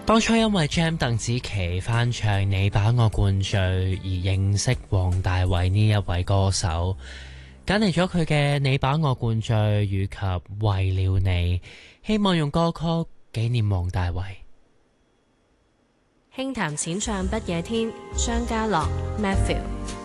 當初因為 Jam 鄧紫棋翻唱《你把我灌醉》而認識黃大煒呢一位歌手，揀嚟咗佢嘅《你把我灌醉》以及《為了你》，希望用歌曲紀念黃大煒。 輕談淺唱不夜天，張家樂 Matthew。